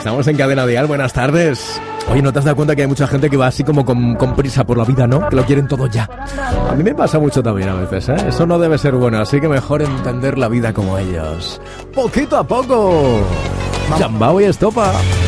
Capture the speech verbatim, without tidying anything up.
Estamos en Cadena Dial, buenas tardes. Oye, ¿no te has dado cuenta que hay mucha gente que va así como con, con prisa por la vida, ¿no? Que lo quieren todo ya. A mí me pasa mucho también a veces, ¿eh? Eso no debe ser bueno, así que mejor entender la vida como ellos. Poquito a poco. Chambao y Estopa.